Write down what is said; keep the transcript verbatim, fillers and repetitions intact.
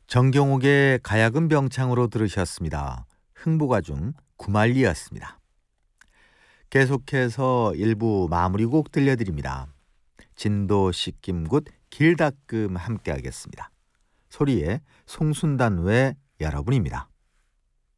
정경옥의 가야금 병창으로 들으셨습니다. 흥부가 중 구말리였습니다. 계속해서 일부 마무리곡 들려드립니다. 진도 씻김굿 길닦음 함께 하겠습니다. 소리의 송순단 외 여러분입니다.